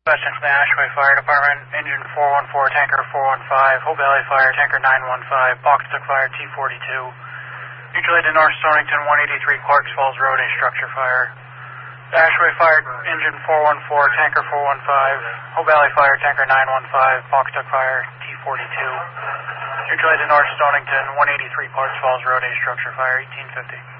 Question from the Ashway Fire Department, engine 414, tanker 415, Hope Valley Fire, tanker 915, Pawcatuck Fire, T42. Mutually to North Stonington, 183 Clarks Falls Road, a structure fire. Ashway Fire, engine 414, tanker 415, Hope Valley Fire, tanker 915, Pawcatuck Fire, T42. Mutually to North Stonington, 183 Clarks Falls Road, a structure fire, 1850.